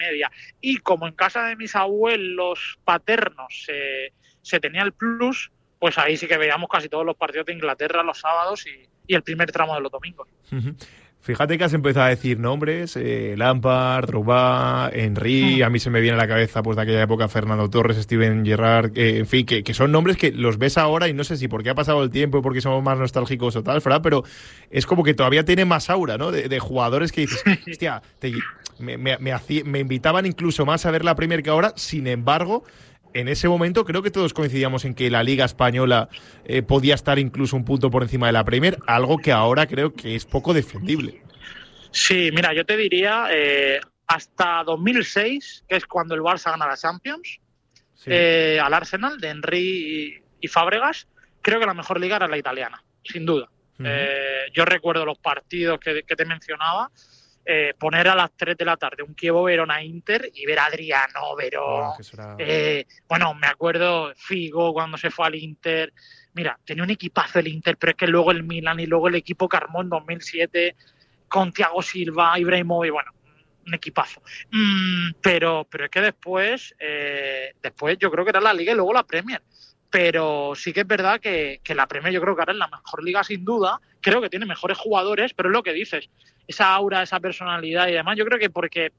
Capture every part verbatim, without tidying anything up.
media. Y como en casa de mis abuelos paternos se, se tenía el plus, pues ahí sí que veíamos casi todos los partidos de Inglaterra los sábados y, y el primer tramo de los domingos. Uh-huh. Fíjate que has empezado a decir nombres, eh, Lampard, Drogba, Henry, mm. a mí se me viene a la cabeza pues de aquella época Fernando Torres, Steven Gerrard, eh, en fin, que, que son nombres que los ves ahora y no sé si porque ha pasado el tiempo y porque somos más nostálgicos o tal, Fra, pero es como que todavía tiene más aura, ¿no? De, de jugadores que dices, hostia, te, me, me, me, hacía, me invitaban incluso más a ver la Premier que ahora, sin embargo... En ese momento creo que todos coincidíamos en que la Liga Española eh, podía estar incluso un punto por encima de la Premier, algo que ahora creo que es poco defendible. Sí, mira, yo te diría eh, hasta dos mil seis, que es cuando el Barça gana la Champions, sí. eh, al Arsenal de Henry y, y Fábregas, creo que la mejor liga era la italiana, sin duda. Uh-huh. Eh, yo recuerdo los partidos que, que te mencionaba. Eh, poner a las tres de la tarde un Chievo Verona Inter y ver a Adriano, Verón, oh, será... eh, bueno, me acuerdo Figo cuando se fue al Inter, mira, tenía un equipazo el Inter, pero es que luego el Milan y luego el equipo que armó en dos mil siete con Thiago Silva, Ibrahimovic, bueno, un equipazo, mm, pero, pero es que después eh, después yo creo que era la Liga y luego la Premier. Pero sí que es verdad que, que la Premier yo creo que ahora es la mejor liga sin duda, creo que tiene mejores jugadores, pero es lo que dices, esa aura, esa personalidad y demás, yo creo que porque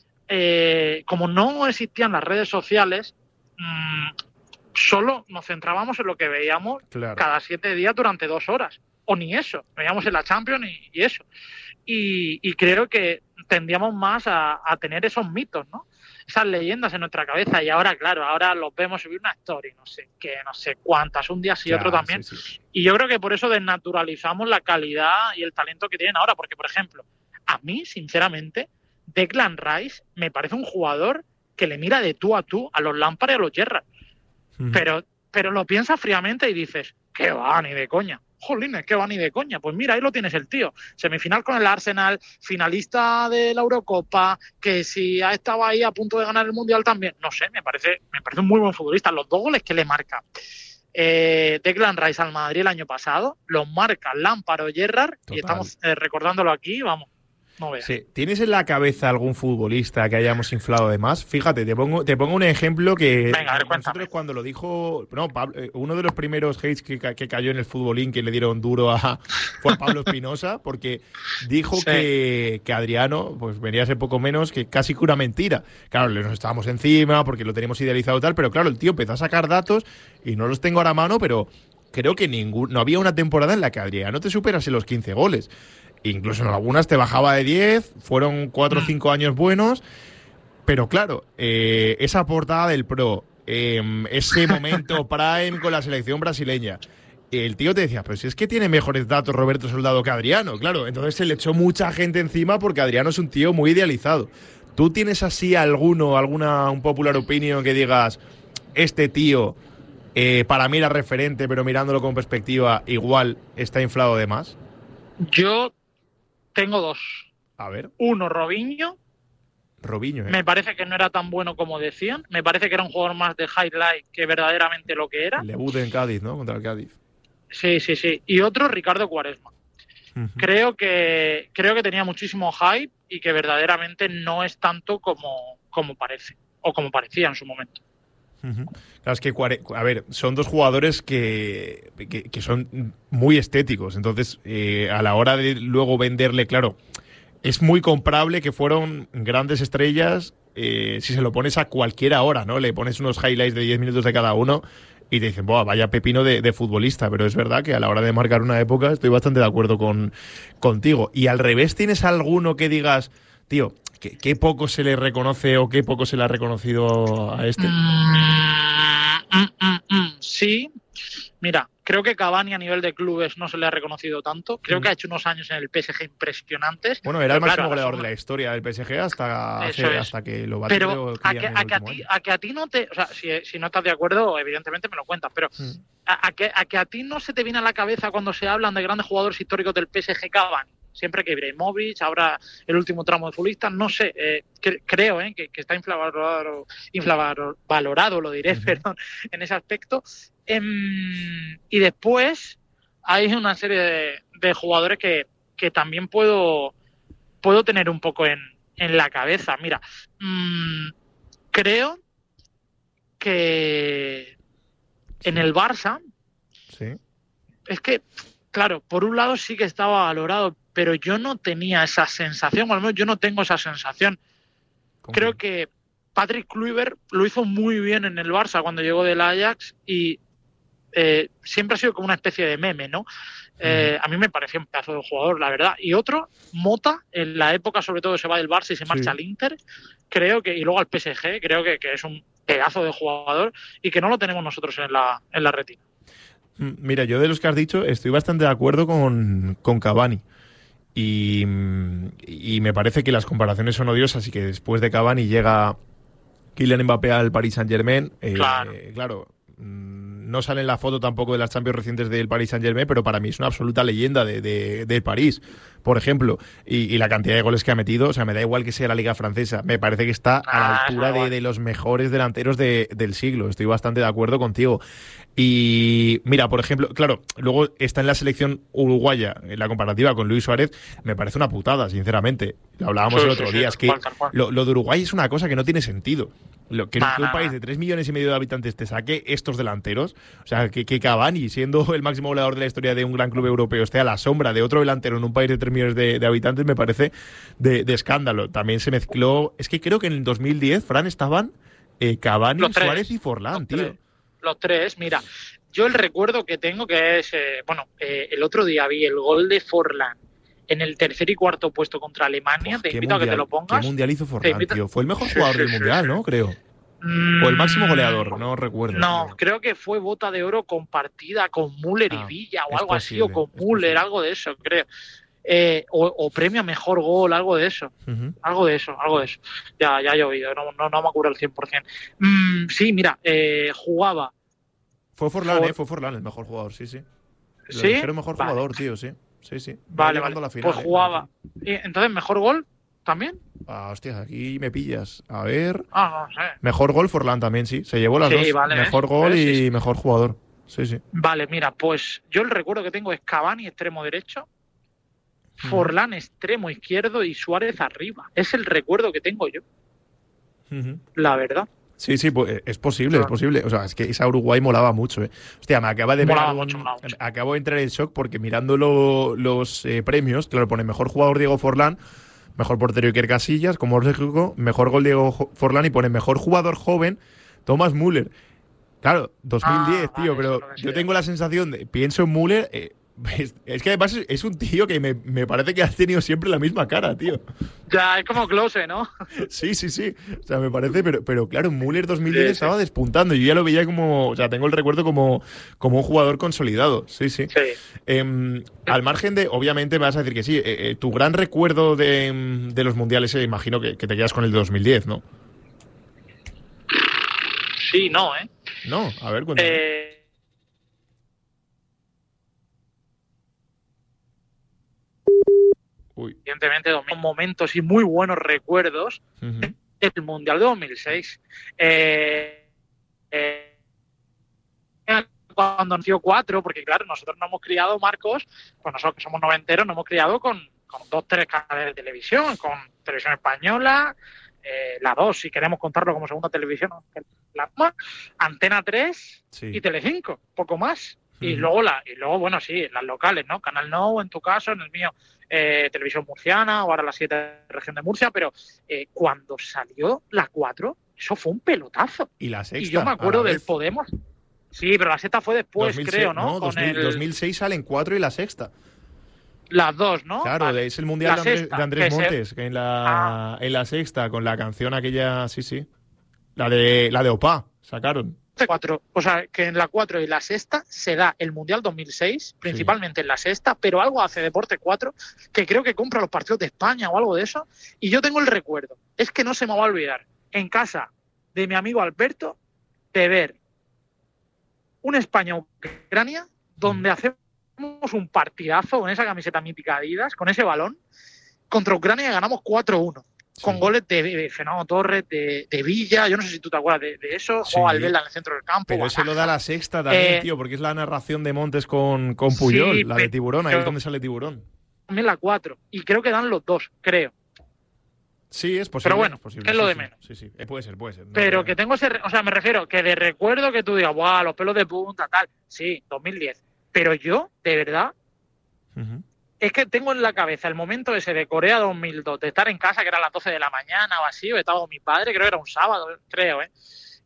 eh, como no existían las redes sociales, mmm, solo nos centrábamos en lo que veíamos claro. cada siete días durante dos horas, o ni eso, veíamos en la Champions y, y eso, y, y creo que tendíamos más a, a tener esos mitos, ¿no? Esas leyendas en nuestra cabeza y ahora, claro, ahora los vemos subir una story, no sé qué, no sé cuántas, un día sí, claro, otro también. Sí, sí. Y yo creo que por eso desnaturalizamos la calidad y el talento que tienen ahora, porque, por ejemplo, a mí, sinceramente, Declan Rice me parece un jugador que le mira de tú a tú a los Lampard y a los Gerrard. Uh-huh. Pero, pero lo piensas fríamente y dices, ¿qué va? Ni de coña. Jolines, ¿qué va ni de coña? Pues mira, ahí lo tienes el tío. Semifinal con el Arsenal, finalista de la Eurocopa, que si ha estado ahí a punto de ganar el Mundial también. No sé, me parece, me parece un muy buen futbolista. Los dos goles que le marca eh, Declan Rice al Madrid el año pasado, los marca Lampard o Gerrard, total. Y estamos eh, recordándolo aquí, vamos. No veas. Sí. ¿Tienes en la cabeza algún futbolista que hayamos inflado de más? Fíjate, te pongo, te pongo un ejemplo que Venga, a ver, nosotros cuando lo dijo, no, Pablo, uno de los primeros hates que, que cayó en el futbolín que le dieron duro a fue a Pablo Espinosa, porque dijo sí. que, que Adriano pues venía a ser poco menos que casi que una mentira. Claro, nos estábamos encima porque lo teníamos idealizado y tal, pero claro, el tío empezó a sacar datos y no los tengo ahora a mano, pero creo que ningún, no había una temporada en la que Adriano te superase los quince goles. Incluso en algunas te bajaba de diez, fueron cuatro o cinco años buenos, pero claro, eh, esa portada del Pro, eh, ese momento prime con la selección brasileña, el tío te decía, pero si es que tiene mejores datos Roberto Soldado que Adriano, claro, entonces se le echó mucha gente encima porque Adriano es un tío muy idealizado. ¿Tú tienes así alguno, alguna un popular opinion que digas, este tío eh, para mí era referente, pero mirándolo con perspectiva, igual está inflado de más? Yo tengo dos. A ver. Uno, Robinho. Robinho, ¿eh? Me parece que no era tan bueno como decían. Me parece que era un jugador más de highlight que verdaderamente lo que era. El debut en Cádiz, ¿no? Contra el Cádiz. Sí, sí, sí. Y otro, Ricardo Quaresma. Uh-huh. Creo que creo que tenía muchísimo hype y que verdaderamente no es tanto como, como parece. O como parecía en su momento. Uh-huh. Claro, es que, a ver, son dos jugadores que, que, que son muy estéticos, entonces eh, a la hora de luego venderle, claro, es muy comprable que fueron grandes estrellas eh, si se lo pones a cualquiera hora, ¿no? Le pones unos highlights de diez minutos de cada uno y te dicen, ¡buah, vaya pepino de, de futbolista! Pero es verdad que a la hora de marcar una época estoy bastante de acuerdo con, contigo. Y al revés, ¿tienes alguno que digas, tío, ¿Qué, ¿Qué poco se le reconoce o qué poco se le ha reconocido a este? Mm, mm, mm, mm, sí. Mira, creo que Cavani a nivel de clubes no se le ha reconocido tanto. Creo mm. que ha hecho unos años en el P S G impresionantes. Bueno, era el máximo claro, goleador de la historia del P S G hasta, hace, hasta que lo batió. Pero a que, a, que a, ti, a que a ti no te... O sea, si, si no estás de acuerdo, evidentemente me lo cuentas, pero mm. a, a, que, a que a ti no se te viene a la cabeza cuando se hablan de grandes jugadores históricos del P S G Cavani. Siempre que Ibrahimovic, ahora el último tramo de futbolistas, no sé, eh, cre- creo eh, que, que está infravalorado, infravalorado, lo diré, uh-huh. perdón, en ese aspecto. Eh, y después hay una serie de, de jugadores que, que también puedo, puedo tener un poco en, en la cabeza. Mira, mmm, creo que en el Barça, sí. es que, claro, por un lado sí que estaba valorado, pero yo no tenía esa sensación, o al menos yo no tengo esa sensación. Creo que Patrick Kluivert lo hizo muy bien en el Barça cuando llegó del Ajax y eh, siempre ha sido como una especie de meme, ¿no? Eh, a mí me parecía un pedazo de jugador, la verdad. Y otro, Mota, en la época sobre todo se va del Barça y se marcha sí. al Inter, creo que, y luego al P S G, creo que, que es un pedazo de jugador y que no lo tenemos nosotros en la, en la retina. Mira, yo de los que has dicho estoy bastante de acuerdo con, con Cavani. Y, y me parece que las comparaciones son odiosas y que después de Cavani llega Kylian Mbappé al Paris Saint-Germain. Eh, claro. Eh, claro, no sale en la foto tampoco de las Champions recientes del Paris Saint-Germain, pero para mí es una absoluta leyenda de, de, de París, por ejemplo. Y, y la cantidad de goles que ha metido, o sea, me da igual que sea la Liga Francesa. Me parece que está a la altura de, de los mejores delanteros de, del siglo. Estoy bastante de acuerdo contigo. Y mira, por ejemplo, claro, luego está en la selección uruguaya, en la comparativa con Luis Suárez, me parece una putada, sinceramente. Lo hablábamos sí, el otro sí, día, sí, es que lo, lo de Uruguay es una cosa que no tiene sentido. Lo, que, nah, que un nah, país de tres millones y medio de habitantes te saque estos delanteros, o sea, que, que Cavani, siendo el máximo goleador de la historia de un gran club europeo, esté a la sombra de otro delantero en un país de tres millones de, de habitantes, me parece de, de escándalo. También se mezcló, es que creo que en el dos mil diez, Fran, estaban eh, Cavani, Suárez y Forlán, tío. Tres. Los tres, mira, yo el recuerdo que tengo que es, eh, bueno, eh, el otro día vi el gol de Forlán en el tercer y cuarto puesto contra Alemania. Uf, te invito mundial, a que te lo pongas. ¿Qué mundial hizo Forlán, tío? Fue el mejor jugador sí, sí, del sí, mundial, sí. ¿no? Creo. Mm, o el máximo goleador, no recuerdo. No, tío. creo que fue bota de oro compartida con Müller ah, y Villa o algo posible, así, o con Müller, posible. Algo de eso, creo. Eh, o, o premio a mejor gol, algo de eso. Uh-huh. Algo de eso, algo de eso. Ya, ya he oído, no, no, no me acuerdo al cien por ciento. Mm, sí, mira, eh, jugaba. Fue Forlán, For... eh, fue Forlán el mejor jugador, sí, sí. Lo ¿Sí? Era el mejor vale. jugador, tío, sí. Sí, sí. Vale, vale. La final, pues jugaba. Eh, Entonces, ¿mejor gol también? Ah, hostia, aquí me pillas. A ver. Ah, no sé. Mejor gol Forlán también, sí. Se llevó las sí, dos. Vale, mejor ¿ves? gol ¿ves? y sí, sí. mejor jugador. Sí, sí. Vale, mira, pues yo el recuerdo que tengo es Cavani, extremo derecho, uh-huh. Forlán, extremo izquierdo y Suárez arriba. Es el recuerdo que tengo yo. Uh-huh. La verdad. Sí, sí, pues es posible, claro. es posible. O sea, es que esa Uruguay molaba mucho, ¿eh? Hostia, me acaba de molaba un, mucho, molaba mucho. Acabo de entrar en shock porque mirando lo, los eh, premios, claro, pone mejor jugador Diego Forlán, mejor portero Iker Casillas, como lógico, mejor gol Diego Forlán y pone mejor jugador joven Thomas Müller. Claro, dos mil diez, ah, tío, vale, pero yo tengo la sensación de, pienso en Müller, eh, es, es que además es un tío que me, me parece que ha tenido siempre la misma cara, tío. Ya, es como Klose, ¿no? Sí, sí, sí. O sea, me parece, pero, pero claro, Müller dos mil diez sí, estaba sí. despuntando. Yo ya lo veía como, o sea, tengo el recuerdo como, como un jugador consolidado. Sí, sí. sí. Eh, al margen de, obviamente me vas a decir que sí, eh, eh, tu gran recuerdo de, de los mundiales, eh, imagino que, que te quedas con el de dos mil diez, ¿no? Sí, no, ¿eh? No, a ver, cuéntame. Eh... Uy. Evidentemente, dos momentos y muy buenos recuerdos uh-huh. del Mundial de dos mil seis. Eh, eh, cuando nació cuatro, porque claro, nosotros nos hemos criado, Marcos, pues nosotros que somos noventeros, nos hemos criado con, con dos, tres canales de televisión, con Televisión Española, eh, la dos, si queremos contarlo como segunda televisión, la Antena tres sí. y Telecinco, poco más. Y uh-huh. luego, la, y luego, bueno, sí, las locales, ¿no? Canal Nou, en tu caso, en el mío, eh, Televisión Murciana, o ahora la siete región de Murcia, pero eh, cuando salió la cuatro, eso fue un pelotazo. Y la sexta. Y yo me acuerdo del Podemos. Sí, pero la sexta fue después, dos mil seis, creo, ¿no? No, Con dos mil, el... dos mil seis salen cuatro y la sexta. Las dos, ¿no? Claro, vale. Es el Mundial de Andrés, sexta, de Andrés que Montes, se... que en la, ah. en la sexta, con la canción aquella, sí, sí. La de, la de Opa, sacaron. Cuatro, o sea, que en la cuatro y la sexta se da el Mundial dos mil seis, principalmente sí. en la sexta, pero algo hace Deporte cuatro, que creo que compra los partidos de España o algo de eso, y yo tengo el recuerdo, es que no se me va a olvidar, en casa de mi amigo Alberto, de ver un España-Ucrania, donde mm. hacemos un partidazo con esa camiseta mítica Adidas, con ese balón, contra Ucrania y ganamos cuatro uno. Sí. Con goles de, de Fernando Torres, de, de Villa, yo no sé si tú te acuerdas de, de eso, sí. o Albela en el centro del campo. Pero eso lo da la sexta también, eh, tío, porque es la narración de Montes con, con Puyol, sí, la de Tiburón, ahí es donde sale Tiburón. También la cuatro, y creo que dan los dos, creo. Sí, es posible. Pero bueno, es, posible, es lo sí, de sí, menos. Sí, sí, eh, puede ser, puede ser. No, Pero no, que tengo ese, o sea, me refiero que de recuerdo que tú digas, ¡buah, los pelos de punta, tal! Sí, dos mil diez. Pero yo, de verdad, uh-huh. es que tengo en la cabeza el momento ese de Corea dos mil dos, de estar en casa, que era a las doce de la mañana o así, o estaba con mi padre, creo que era un sábado, creo, ¿eh?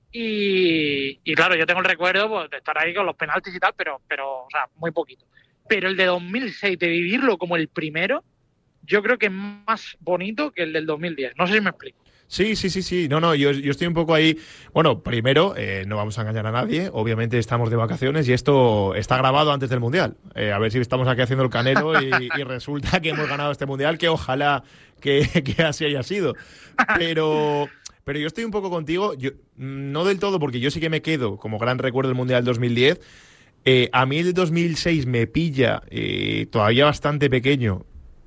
Y, y claro, yo tengo el recuerdo pues, de estar ahí con los penaltis y tal, pero, pero, o sea, muy poquito. Pero el de dos mil seis, de vivirlo como el primero, yo creo que es más bonito que el del dos mil diez. No sé si me explico. Sí, sí, sí, sí. No, no, yo, yo estoy un poco ahí. Bueno, primero, eh, no vamos a engañar a nadie. Obviamente estamos de vacaciones y esto está grabado antes del Mundial. Eh, a ver si estamos aquí haciendo el canelo y, y resulta que hemos ganado este Mundial, que ojalá que, que así haya sido. Pero... Pero yo estoy un poco contigo, yo, no del todo, porque yo sí que me quedo como gran recuerdo del Mundial dos mil diez. Eh, a mí el dos mil seis me pilla eh, todavía bastante pequeño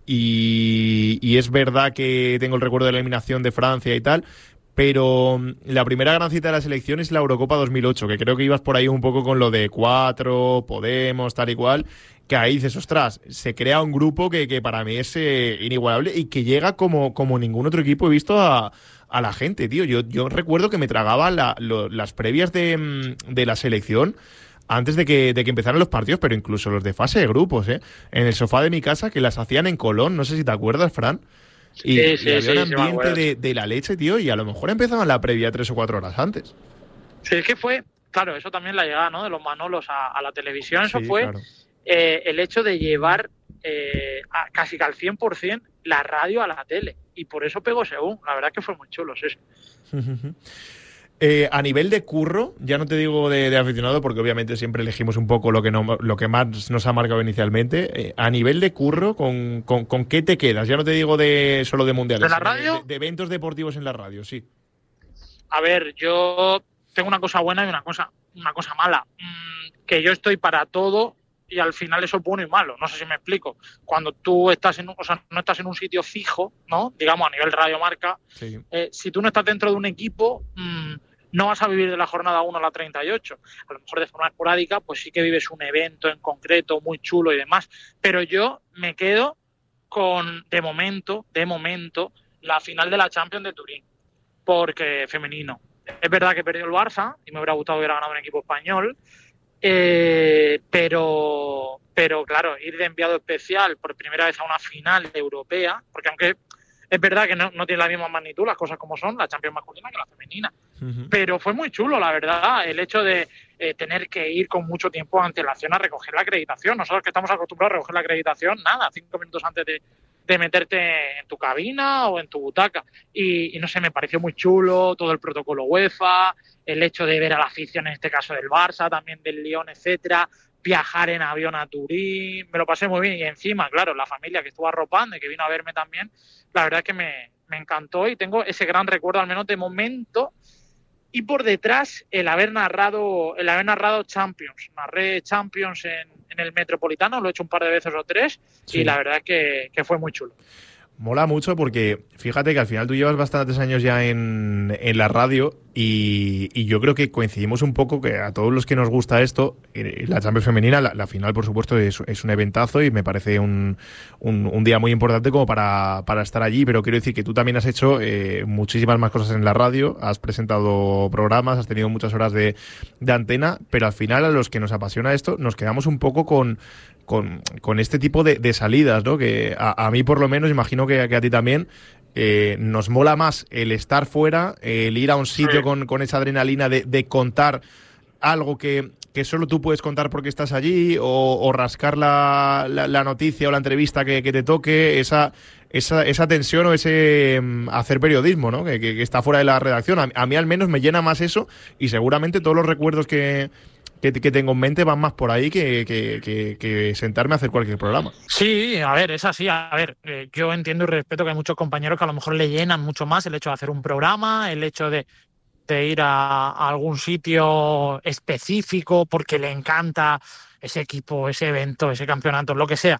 y, y es verdad que tengo el recuerdo de la eliminación de Francia y tal, pero la primera gran cita de la selección es la Eurocopa dos mil ocho, que creo que ibas por ahí un poco con lo de cuatro, Podemos, tal y cual, que ahí dices, ostras, se crea un grupo que, que para mí es eh, inigualable y que llega como, como ningún otro equipo he visto a... a la gente, tío. Yo, yo recuerdo que me tragaba la, lo, las previas de, de la selección antes de que, de que empezaran los partidos, pero incluso los de fase de grupos, ¿eh? En el sofá de mi casa, que las hacían en Colón, no sé si te acuerdas, Fran. Y, sí, sí, y había sí, un sí, ambiente de, de la leche, tío, y a lo mejor empezaban la previa tres o cuatro horas antes. Sí, es que fue, claro, eso también la llegada, ¿no? De los Manolos a, a la televisión, eso Sí, fue claro. eh, el hecho de llevar eh, a, casi que al cien por ciento la radio a la tele. Y por eso pegó según. La verdad es que fue muy chulo, sí. eh, a nivel de curro, ya no te digo de, de aficionado, porque obviamente siempre elegimos un poco lo que, no, lo que más nos ha marcado inicialmente. Eh, a nivel de curro, ¿con, con, ¿con qué te quedas? Ya no te digo de solo de mundiales. ¿De la radio? De, de, de eventos deportivos en la radio, sí. A ver, yo tengo una cosa buena y una cosa, una cosa mala. Mm, que yo estoy para todo y al final eso es bueno y malo. No sé si me explico. Cuando tú estás en, o sea, no estás en un sitio fijo, ¿no? Digamos a nivel radiomarca, sí. eh, si tú no estás dentro de un equipo, mmm, no vas a vivir de la jornada uno a la treinta y ocho. A lo mejor de forma esporádica, pues sí que vives un evento en concreto muy chulo y demás. Pero yo me quedo con, de momento, de momento, la final de la Champions de Turín. Porque femenino. Es verdad que perdió el Barça y me hubiera gustado que hubiera ganado un equipo español. Eh, pero, pero claro, ir de enviado especial por primera vez a una final europea, porque aunque es verdad que no, no tiene la misma magnitud, las cosas como son, la Champions masculina que la femenina, uh-huh. pero fue muy chulo, la verdad, el hecho de eh, tener que ir con mucho tiempo de antelación a recoger la acreditación. Nosotros que estamos acostumbrados a recoger la acreditación, nada, cinco minutos antes de, de meterte en tu cabina o en tu butaca, y, y no sé, me pareció muy chulo todo el protocolo UEFA, el hecho de ver a la afición, en este caso del Barça, también del Lyon, etcétera, viajar en avión a Turín, me lo pasé muy bien. Y encima, claro, la familia que estuvo arropando y que vino a verme también, la verdad es que me, me encantó y tengo ese gran recuerdo, al menos de momento. Y por detrás, el haber narrado el haber narrado Champions. Narré Champions en, en el Metropolitano, lo he hecho un par de veces o tres, sí. Y la verdad es que, que fue muy chulo. Mola mucho porque fíjate que al final tú llevas bastantes años ya en, en la radio y, y yo creo que coincidimos un poco que a todos los que nos gusta esto, la Champions femenina, la, la final por supuesto es, es un eventazo y me parece un, un, un día muy importante como para, para estar allí, pero quiero decir que tú también has hecho eh, muchísimas más cosas en la radio, has presentado programas, has tenido muchas horas de, de antena, pero al final a los que nos apasiona esto nos quedamos un poco con... Con, con este tipo de, de salidas, ¿no? Que a, a mí por lo menos, imagino que, que a ti también, eh, nos mola más el estar fuera, el ir a un sitio sí. con, con esa adrenalina de, de contar algo que, que solo tú puedes contar porque estás allí, o, o rascar la, la, la noticia o la entrevista que, que te toque, esa, esa, esa tensión o ese um, hacer periodismo, ¿no? Que, que, que está fuera de la redacción. A, a mí al menos me llena más eso y seguramente todos los recuerdos que... Que, que tengo en mente van más por ahí que, que, que, que sentarme a hacer cualquier programa. Sí, a ver, es así. A ver, eh, yo entiendo y respeto que hay muchos compañeros que a lo mejor le llenan mucho más el hecho de hacer un programa, el hecho de, de ir a, a algún sitio específico porque le encanta ese equipo, ese evento, ese campeonato, lo que sea.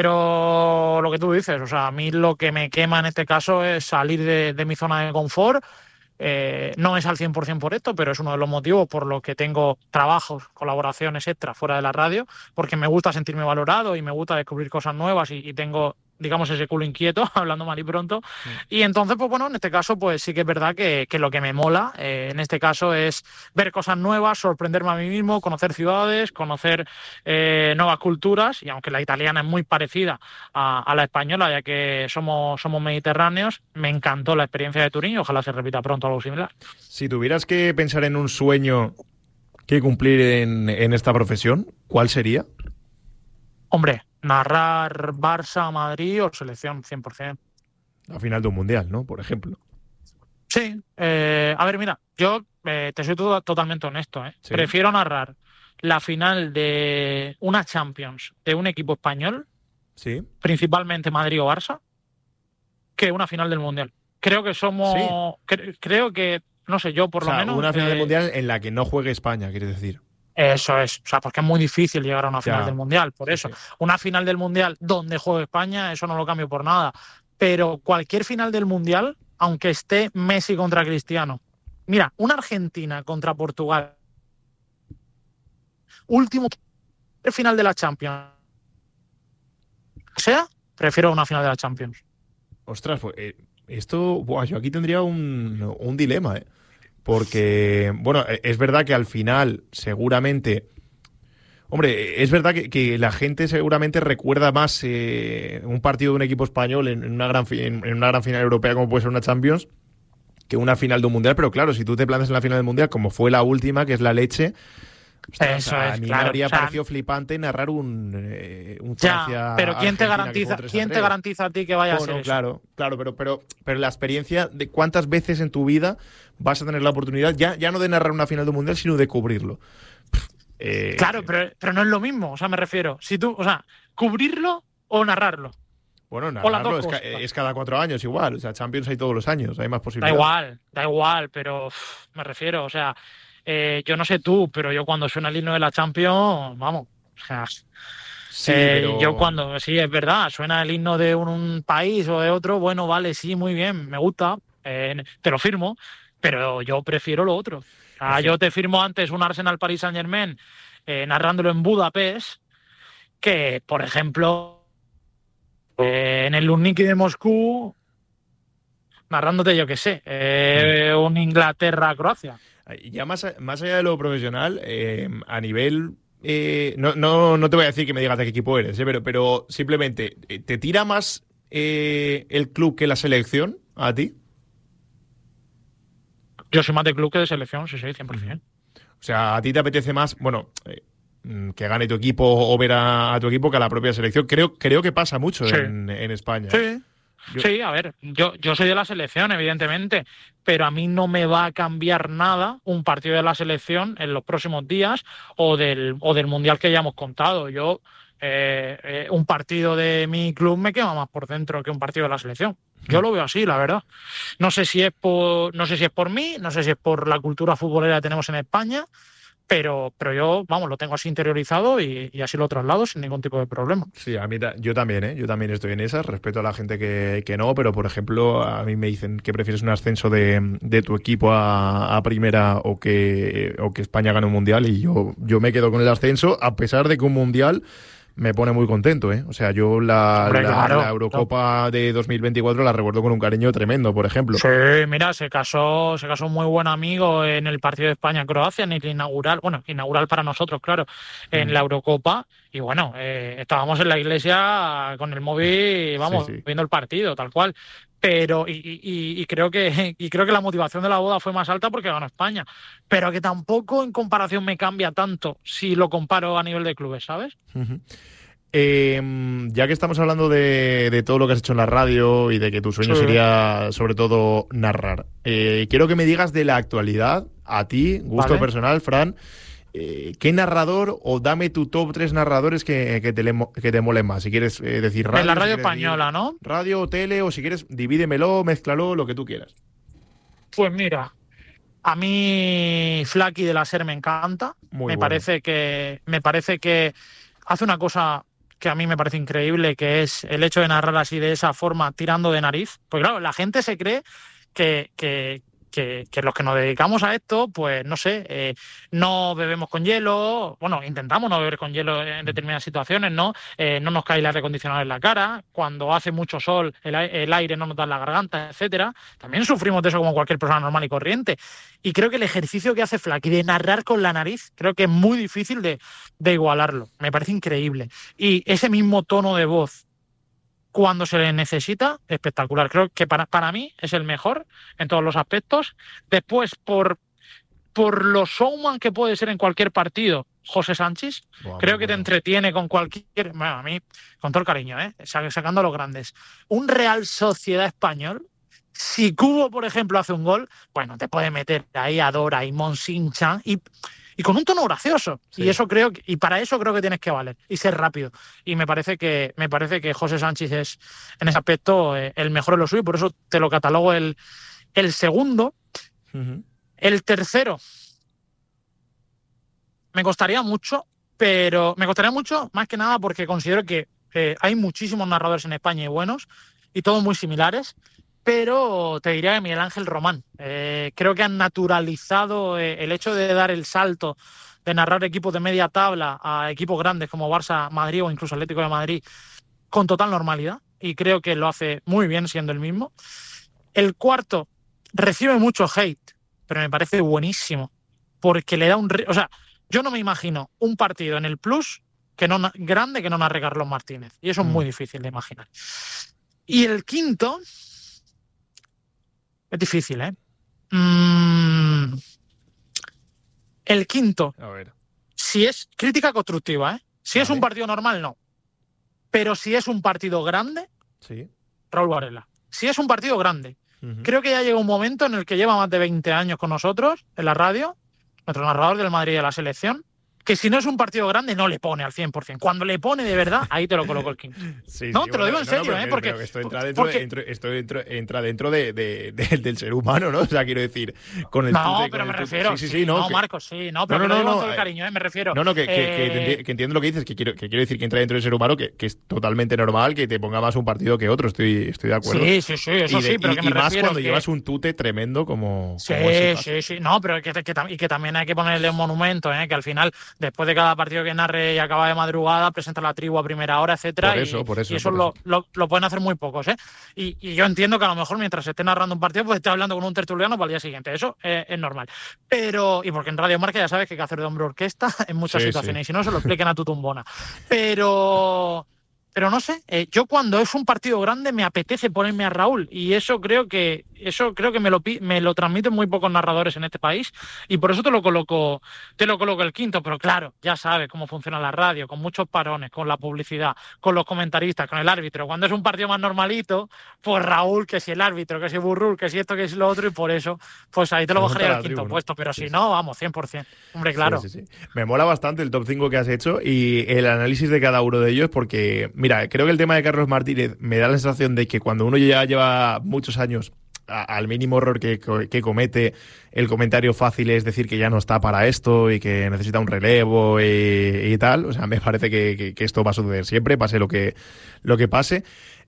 Pero lo que tú dices, o sea, a mí lo que me quema en este caso es salir de, de mi zona de confort. Eh, no es al cien por ciento por esto, pero es uno de los motivos por los que tengo trabajos, colaboraciones extras fuera de la radio, porque me gusta sentirme valorado y me gusta descubrir cosas nuevas y, y tengo digamos, ese culo inquieto, hablando mal y pronto. Sí. Y entonces, pues bueno, en este caso, pues sí que es verdad que, que lo que me mola, eh, en este caso, es ver cosas nuevas, sorprenderme a mí mismo, conocer ciudades, conocer eh, nuevas culturas, y aunque la italiana es muy parecida a, a la española, ya que somos, somos mediterráneos, me encantó la experiencia de Turín y ojalá se repita pronto algo similar. Si tuvieras que pensar en un sueño que cumplir en, en esta profesión, ¿cuál sería? Hombre, narrar Barça, Madrid o selección, cien por ciento. La final de un mundial, ¿no? Por ejemplo. Sí. Eh, a ver, mira, yo eh, te soy todo, totalmente honesto. ¿eh? Sí. Prefiero narrar la final de una Champions de un equipo español, sí, principalmente Madrid o Barça, que una final del mundial. Creo que somos... Sí. Cre- creo que, no sé, yo por o sea, lo menos... una final eh, del mundial en la que no juegue España, quieres decir. Eso es, o sea, porque es muy difícil llegar a una final ya. del Mundial, por eso. Sí, sí. Una final del Mundial donde juegue España, eso no lo cambio por nada. Pero cualquier final del Mundial, aunque esté Messi contra Cristiano. Mira, una Argentina contra Portugal. Último final de la Champions. O sea, prefiero una final de la Champions. Ostras, pues eh, esto, buah, yo aquí tendría un, un dilema, ¿eh? Porque, bueno, es verdad que al final, seguramente... Hombre, es verdad que, que la gente seguramente recuerda más eh, un partido de un equipo español en, en, una gran fi- en, en una gran final europea como puede ser una Champions que una final de un Mundial. Pero claro, si tú te plantas en la final del Mundial como fue la última, que es la leche... Ostras, Eso a es, mí claro, me habría o sea, parecido flipante narrar un, eh, un ya, Francia. pero ¿quién te garantiza, ¿quién te a garantiza a ti que vaya bueno, a ser claro, eso? Claro, pero, pero, pero la experiencia de cuántas veces en tu vida vas a tener la oportunidad, ya, ya no de narrar una final de un mundial, sino de cubrirlo. Eh, claro, pero, pero no es lo mismo, o sea, me refiero. Si tú, o sea, cubrirlo o narrarlo. Bueno, narrarlo es, ca- es cada cuatro años igual. O sea, Champions hay todos los años, hay más posibilidades. Da igual, da igual, pero uff, me refiero, o sea, eh, yo no sé tú, pero yo cuando suena el himno de la Champions, vamos, o sea, sí, eh, pero... yo cuando, sí, es verdad, suena el himno de un, un país o de otro, bueno, vale, sí, muy bien, me gusta, eh, te lo firmo, pero yo prefiero lo otro. O sea, yo te firmo antes un Arsenal Paris Saint-Germain eh, narrándolo en Budapest que, por ejemplo, eh, en el Luzhniki de Moscú narrándote, yo qué sé, eh, un Inglaterra-Croacia. Ya más, más allá de lo profesional, eh, a nivel... Eh, no, no, no te voy a decir que me digas de qué equipo eres, eh, pero, pero simplemente, ¿te tira más eh, el club que la selección a ti? Yo soy más de club que de selección, sí, sí, cien por ciento. O sea, ¿a ti te apetece más, bueno, eh, que gane tu equipo o ver a, a tu equipo que a la propia selección? Creo, creo que pasa mucho sí. en, en España. Sí. Yo... Sí, a ver, yo, yo soy de la selección, evidentemente, pero a mí no me va a cambiar nada un partido de la selección en los próximos días o del, o del Mundial que ya hemos contado. Yo, eh, eh, un partido de mi club me quema más por dentro que un partido de la selección. Yo lo veo así, la verdad. No sé si es por, no sé si es por mí, no sé si es por la cultura futbolera que tenemos en España, Pero, pero yo, vamos, lo tengo así interiorizado y, y así lo traslado sin ningún tipo de problema. Sí, a mí yo también, ¿eh? Yo también estoy en esas. Respeto a la gente que, que no, pero por ejemplo, a mí me dicen que prefieres un ascenso de, de tu equipo a, a primera o que, o que España gane un mundial y yo, yo me quedo con el ascenso, a pesar de que un mundial me pone muy contento, ¿eh? O sea, yo la, Hombre, la, claro, la Eurocopa no. de dos mil veinticuatro la recuerdo con un cariño tremendo, por ejemplo. Sí, mira, se casó, se casó un muy buen amigo en el partido de España-Croacia, en el inaugural, bueno, inaugural para nosotros, claro, en mm. la Eurocopa. Y bueno, eh, estábamos en la iglesia con el móvil, vamos, sí, sí. viendo el partido, tal cual. Pero y, y, y creo que y creo que la motivación de la boda fue más alta porque ganó España, pero que tampoco en comparación me cambia tanto si lo comparo a nivel de clubes, ¿sabes? Uh-huh. Eh, ya que estamos hablando de, de todo lo que has hecho en la radio y de que tu sueño sí. sería sobre todo narrar, eh, quiero que me digas de la actualidad, a ti, gusto vale. personal, Fran, eh, ¿qué narrador o dame tu top tres narradores que, que, te, le, que te molen más? Si quieres eh, decir radio. En la radio si española, decir ¿no? Radio o tele, o si quieres divídemelo, mézclalo, lo que tú quieras. Pues mira, a mí Flaky de la SER me encanta. Muy me bueno. parece que me parece que hace una cosa que a mí me parece increíble, que es el hecho de narrar así de esa forma, tirando de nariz. Pues claro, la gente se cree que, que, que, que los que nos dedicamos a esto, pues no sé, eh, no bebemos con hielo, bueno, intentamos no beber con hielo en determinadas situaciones, ¿no? Eh, no nos cae el aire acondicionado en la cara, cuando hace mucho sol el, el aire no nos da en la garganta, etcétera. También sufrimos de eso como cualquier persona normal y corriente. Y creo que el ejercicio que hace Flaky de narrar con la nariz, creo que es muy difícil de, de igualarlo. Me parece increíble. Y ese mismo tono de voz, cuando se le necesita, espectacular. Creo que para, para mí es el mejor en todos los aspectos. Después, por, por lo showman que puede ser en cualquier partido, José Sánchez, wow, creo que bueno. te entretiene con cualquier... Bueno, a mí, con todo el cariño, ¿eh? Sacando a los grandes. Un Real Sociedad español, si Cubo, por ejemplo, hace un gol, bueno, te puede meter ahí a Dora y Monsinchan y... Y con un tono gracioso. Sí. Y eso creo que, y para eso creo que tienes que valer. Y ser rápido. Y me parece que, me parece que José Sánchez es, en ese aspecto, eh, el mejor de lo suyo. Por eso te lo catalogo el, el segundo. Uh-huh. El tercero. Me costaría mucho, pero me costaría mucho más que nada porque considero que eh, hay muchísimos narradores en España y buenos, y todos muy similares. Pero te diría que Miguel Ángel Román. Eh, creo que han naturalizado eh, el hecho de dar el salto de narrar equipos de media tabla a equipos grandes como Barça, Madrid o incluso Atlético de Madrid con total normalidad. Y creo que lo hace muy bien siendo el mismo. El cuarto recibe mucho hate, pero me parece buenísimo. Porque le da un... O sea, yo no me imagino un partido en el Plus que no grande que no narre Carlos Martínez. Y eso mm. es muy difícil de imaginar. Y el quinto... Es difícil, ¿eh? Mm, el quinto. A ver. Si es crítica constructiva, ¿eh? Si vale. es un partido normal, no. Pero si es un partido grande, sí. Raúl Varela. Si es un partido grande. Uh-huh. Creo que ya llega un momento en el que lleva más de veinte años con nosotros en la radio, nuestro narrador del Madrid y de la selección, que si no es un partido grande no le pone al cien por ciento. Cuando le pone de verdad, ahí te lo coloco el quinto. Sí, no, sí, te bueno, lo digo en no, serio, no, pero, ¿eh? Porque, pero esto entra dentro, porque... dentro, esto dentro, entra dentro de, de, de, del ser humano, ¿no? O sea, quiero decir, con el No, tute, pero con me el refiero... Sí, sí, sí, no, no que... Marcos, sí, no, pero no, no, no, no, con no, todo el cariño, ¿eh? Me refiero... No, no, que, eh... que, que, que entiendo lo que dices, que quiero, que quiero decir que entra dentro del ser humano, que, que es totalmente normal que te ponga más un partido que otro, estoy, estoy de acuerdo. Sí, sí, sí, eso y de, sí, pero y, que me y más refiero cuando que... llevas un tute tremendo como... Sí, como ese sí, sí, no, pero que, que, que, y que también hay que ponerle un monumento, ¿eh? Que al final, después de cada partido que narre y acaba de madrugada, presenta la tribu a primera hora, etcétera. Por eso, y, por eso, y eso, por lo, eso. Lo, lo pueden hacer muy pocos, ¿eh? Y, y yo entiendo que a lo mejor mientras esté narrando un partido, pues esté hablando con un tertuliano para el día siguiente. Eso eh, es normal. Pero, y porque en Radio Marca ya sabes que hay que hacer de hombre orquesta en muchas sí, situaciones, sí. y si no, se lo expliquen a tu tumbona. Pero... Pero no sé, eh, yo cuando es un partido grande me apetece ponerme a Raúl, y eso creo que eso creo que me lo me lo transmiten muy pocos narradores en este país, y por eso te lo coloco te lo coloco el quinto. Pero claro, ya sabes cómo funciona la radio, con muchos parones, con la publicidad, con los comentaristas, con el árbitro. Cuando es un partido más normalito, pues Raúl, que si el árbitro, que si Burrul, que si esto, que si lo otro, y por eso pues ahí te lo bajaría al quinto puesto, pero sí, si sí. no, vamos, cien por ciento. Hombre, claro. Sí, sí, sí. Me mola bastante el top cinco que has hecho y el análisis de cada uno de ellos, porque mira, creo que el tema de Carlos Martínez me da la sensación de que cuando uno ya lleva muchos años, a, al mínimo error que, que comete, el comentario fácil es decir que ya no está para esto y que necesita un relevo y, y tal. O sea, me parece que, que, que esto va a suceder siempre, pase lo que, lo que pase.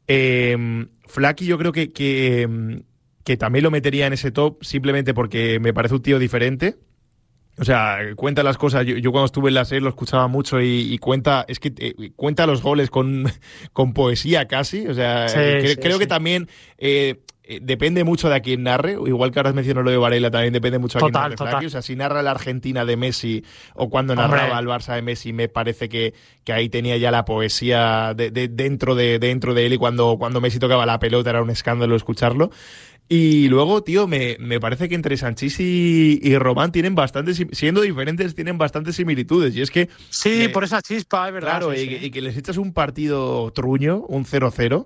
Eh, Flaky yo creo que, que, que también lo metería en ese top simplemente porque me parece un tío diferente. O sea, cuenta las cosas. Yo, yo cuando estuve en la serie lo escuchaba mucho y, y cuenta, es que eh, cuenta los goles con, con poesía casi. O sea, sí, cre, sí, creo sí. que también eh, depende mucho de a quién narre. Igual que ahora menciono lo de Varela, también depende mucho de a quién narre Flaky. O sea, si narra la Argentina de Messi o cuando narraba al Barça de Messi, me parece que, que ahí tenía ya la poesía de, de, dentro, de, dentro de él, y cuando, cuando Messi tocaba la pelota era un escándalo escucharlo. Y luego, tío, me, me parece que entre Sanchís y, y Román tienen bastantes, siendo diferentes, tienen bastantes similitudes. Y es que... Sí, me, por esa chispa, es verdad. Claro, sí, y, sí. y que les echas un partido truño, un cero cero,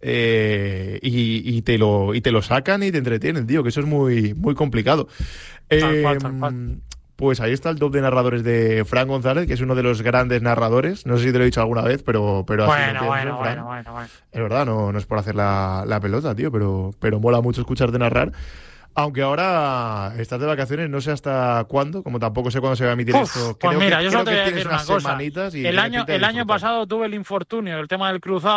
eh, y, y, te lo, y te lo sacan y te entretienen, tío, que eso es muy, muy complicado. Tal eh, cual, tal cual. Pues ahí está el top de narradores de Fran González, que es uno de los grandes narradores. No sé si te lo he dicho alguna vez, pero, pero así bueno, lo pienso, bueno, Fran. bueno, bueno, bueno. Es verdad, no, no es por hacer la, la pelota, tío, pero, pero mola mucho escucharte narrar. Aunque ahora estás de vacaciones, no sé hasta cuándo, como tampoco sé cuándo se va a emitir Uf, esto. Pues creo mira, que, yo creo solo te que voy a tienes decir una unas cosa. semanitas y El año, el año disfrutar. pasado tuve el infortunio, el tema del cruzado,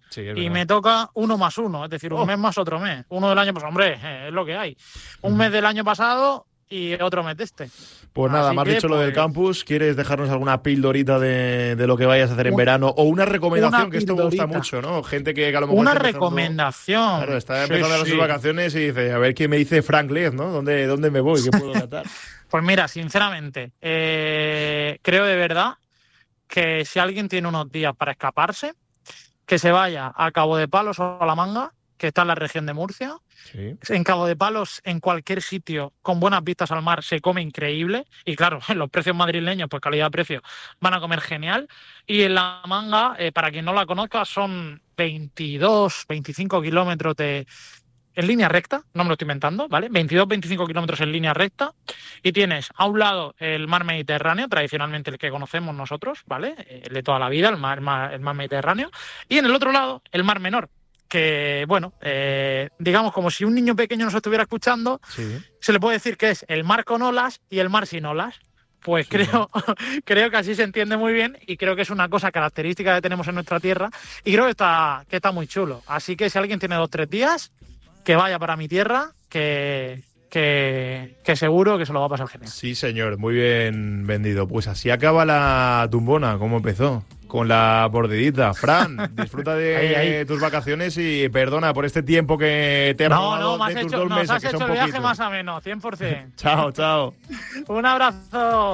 Sí, y me toca uno más uno, es decir, un oh. mes más otro mes. Uno del año, pues hombre, eh, es lo que hay. Un uh-huh. mes del año pasado y otro mes de este. Pues nada, Así me has que, dicho lo pues, del campus. ¿Quieres dejarnos alguna pildorita de, de lo que vayas a hacer en un, verano? O una recomendación, una que esto me gusta mucho, ¿no? Gente que, que a lo mejor Una está recomendación. Claro, está empezando sí, sus sí. vacaciones y dice, a ver qué me dice Frank Les, ¿no? ¿Dónde, dónde me voy? ¿Qué puedo catar? Pues mira, sinceramente, eh, creo de verdad que si alguien tiene unos días para escaparse, que se vaya a Cabo de Palos o a La Manga, que está en la región de Murcia. Sí. En Cabo de Palos, en cualquier sitio con buenas vistas al mar, se come increíble. Y claro, los precios madrileños, pues calidad-precio, van a comer genial. Y en La Manga, eh, para quien no la conozca, son veintidós, veinticinco kilómetros de... en línea recta, no me lo estoy inventando, ¿vale? veintidós, veinticinco kilómetros en línea recta y tienes a un lado el mar Mediterráneo, tradicionalmente el que conocemos nosotros, ¿vale? El de toda la vida, el mar, el mar, el mar Mediterráneo, y en el otro lado el mar Menor, que, bueno, eh, digamos como si un niño pequeño nos estuviera escuchando, sí. Se le puede decir que es el mar con olas y el mar sin olas. Pues sí. creo, creo que así se entiende muy bien y creo que es una cosa característica que tenemos en nuestra tierra y creo que está, que está muy chulo. Así que si alguien tiene dos o tres días, que vaya para mi tierra, que, que, que seguro que se lo va a pasar genial. Sí, señor, muy bien vendido. Pues así acaba la tumbona, ¿cómo empezó? Con la mordidita. Fran, disfruta de ahí, ahí. tus vacaciones y perdona por este tiempo que te he robado no, no, de tus hecho, dos nos meses, has que hecho son el viaje poquitos. más ameno, cien por ciento. Chao, chao. Un abrazo.